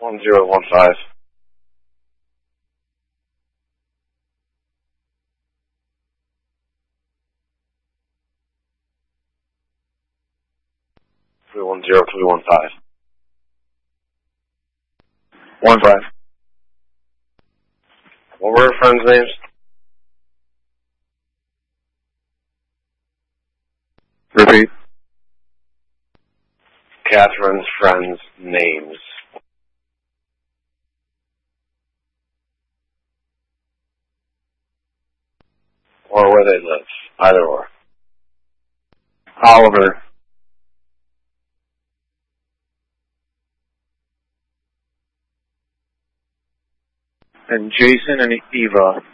1015. Three one zero three one five. 15. What were her friends' names? Repeat. Catherine's friends' names. Or where they live. Either or. Oliver. And Jason and Eva.